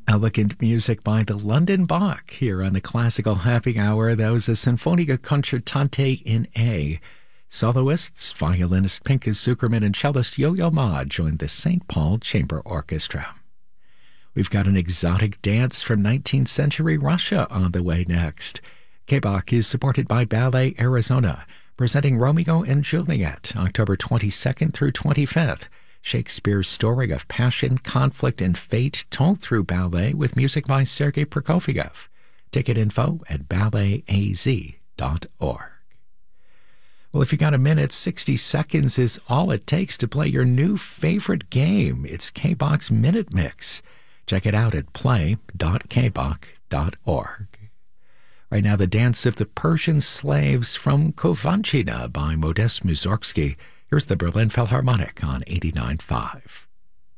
Elegant music by the London Bach here on the Classical Happy Hour. That was a Sinfonia Concertante in A. Soloists, violinist Pinchas Zukerman and cellist Yo-Yo Ma joined the St. Paul Chamber Orchestra. We've got an exotic dance from 19th century Russia on the way next. K-Bach is supported by Ballet Arizona, presenting Romeo and Juliet, October 22nd through 25th. Shakespeare's story of passion, conflict, and fate told through ballet with music by Sergei Prokofiev. Ticket info at balletaz.org. Well, if you got a minute, 60 seconds is all it takes to play your new favorite game. It's K-Bach's Minute Mix. Check it out at play.kbach.org. Right now, the Dance of the Persian Slaves from Kovanchina by Modest Mussorgsky. Here's the Berlin Philharmonic on 89.5.